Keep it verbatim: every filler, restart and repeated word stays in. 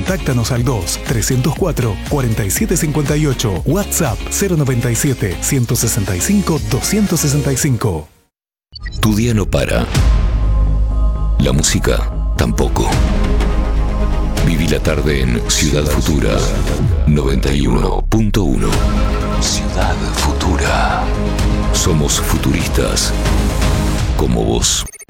Contáctanos al dos, trescientos cuatro, cuarenta y siete cincuenta y ocho. WhatsApp cero noventa y siete, ciento sesenta y cinco, doscientos sesenta y cinco. Tu día no para. La música tampoco. Viví la tarde en Ciudad Futura noventa y uno punto uno. Ciudad Futura. Somos futuristas como vos.